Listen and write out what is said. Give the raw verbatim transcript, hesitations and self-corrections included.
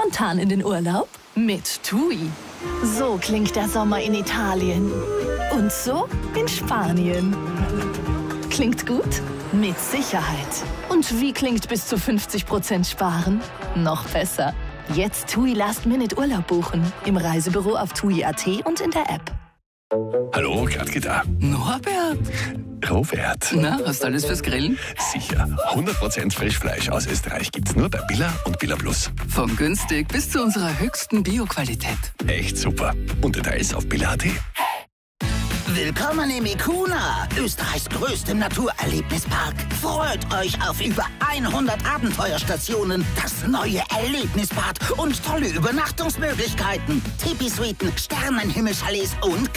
spontan in den Urlaub? Mit TUI. So klingt der Sommer in Italien. Und so in Spanien. Klingt gut? Mit Sicherheit. Und wie klingt bis zu fünfzig Prozent sparen? Noch besser. Jetzt TUI Last Minute Urlaub buchen. Im Reisebüro auf tui punkt at und in der App. Hallo, Gradke da. Norbert? Robert. Na, hast du alles fürs Grillen? Sicher. hundert Prozent Frischfleisch aus Österreich gibt's nur bei Billa und Billa Plus. Von günstig bis zu unserer höchsten Bioqualität. Echt super. Und Details auf billa punkt at. Willkommen im Ikuna, Österreichs größtem Naturerlebnispark. Freut euch auf über hundert Abenteuerstationen, das neue Erlebnisbad und tolle Übernachtungsmöglichkeiten. Tipi-Suiten, Sternenhimmelchalets und